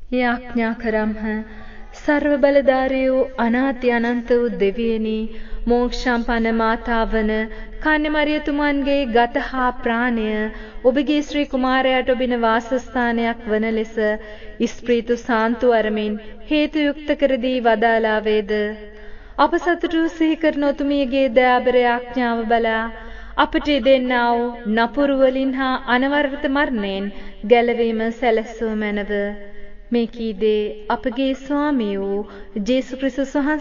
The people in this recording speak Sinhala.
යාඥා කරම්හ. සර්ව බලධාරී වූ අනාති අනන්ත වූ දෙවියනි, මෝක්ෂම්පන්න මාතාවන කන්‍යමරියතුමන්ගේ ගත හා ප්‍රාණය ඔබගේ ශ්‍රී කුමාරයාට ඔබින වාසස්ථානයක් වන ලෙස ස්ප්‍රීතු සාන්තු අරමින් හේතු යුක්ත කර දී වදාලා වේද. අප සතුටු සිහි කරන ඔතුමියගේ දයාබර යාඥාව බලා අපට දෙන්නා වූ නපුරු වලින් හා අනවරත මරණයෙන් ගැලවීම සැලසූ මැනව. මේ කී දේ අපගේ ස්වාමී වූ ජේසුස් ක්‍රිස්තුස්